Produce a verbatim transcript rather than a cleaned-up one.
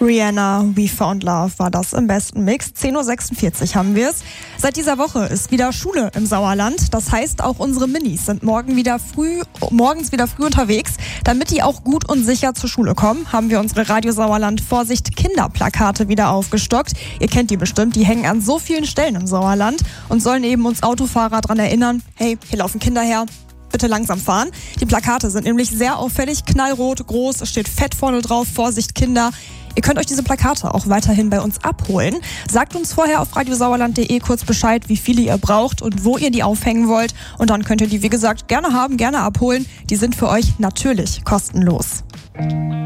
Rihanna, We Found Love war das im besten Mix. zehn Uhr sechsundvierzig haben wir es. Seit dieser Woche ist wieder Schule im Sauerland. Das heißt, auch unsere Minis sind morgen wieder früh, morgens wieder früh unterwegs. Damit die auch gut und sicher zur Schule kommen, haben wir unsere Radio Sauerland Vorsicht Kinderplakate wieder aufgestockt. Ihr kennt die bestimmt, die hängen an so vielen Stellen im Sauerland und sollen eben uns Autofahrer daran erinnern, hey, hier laufen Kinder her. Bitte langsam fahren. Die Plakate sind nämlich sehr auffällig, knallrot, groß, es steht fett vorne drauf, Vorsicht Kinder. Ihr könnt euch diese Plakate auch weiterhin bei uns abholen. Sagt uns vorher auf radiosauerland punkt de kurz Bescheid, wie viele ihr braucht und wo ihr die aufhängen wollt. Und dann könnt ihr die, wie gesagt, gerne haben, gerne abholen. Die sind für euch natürlich kostenlos.